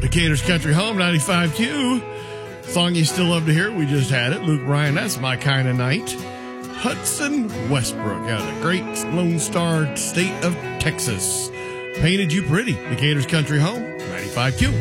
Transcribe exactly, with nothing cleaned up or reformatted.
Decatur's Country Home, ninety-five Q. Song you still love to hear. We just had it. Luke Bryan, That's My Kind of Night. Hudson Westbrook out of the great Lone Star State of Texas. Painted You Pretty. Decatur's Country Home, ninety-five Q.